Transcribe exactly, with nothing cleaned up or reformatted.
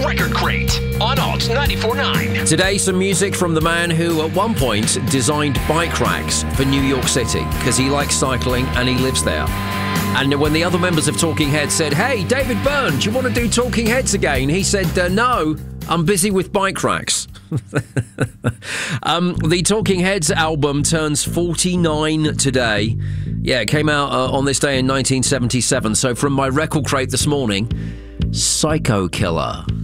Record Crate on Alt ninety-four point nine. Today, some music from the man who at one point designed bike racks for New York City because he likes cycling and he lives there. And when the other members of Talking Heads said, "Hey, David Byrne, do you want to do Talking Heads again?" He said, uh, "No, I'm busy with bike racks." um, the Talking Heads album turns forty-nine today. Yeah, it came out uh, on this day in nineteen seventy-seven. So from my record crate this morning, Psycho Killer.